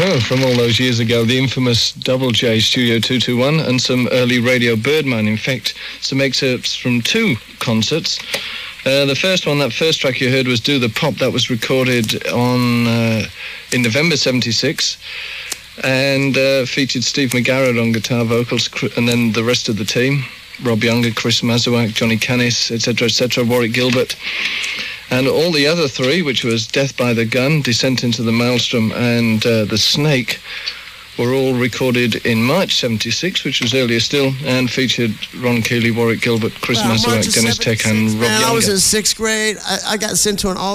Oh, from all those years ago, the infamous Double J Studio 221 and some early Radio Birdman. In fact, some excerpts from 2 concerts. The first one, that first track you heard was Do the Pop. That was recorded in November 76 and featured Steve McGarrett on guitar vocals, and then the rest of the team, Rob Younger, Chris Mazurek, Johnny Canis, etc., Warwick Gilbert. And all the other 3, which was Death by the Gun, Descent into the Maelstrom, and The Snake, were all recorded in March 76, which was earlier still, and featured Ron Keeley, Warwick Gilbert, Chris Mazurek, Dennis Tech, and Rob Younger. I was in 6th grade. I got sent to an all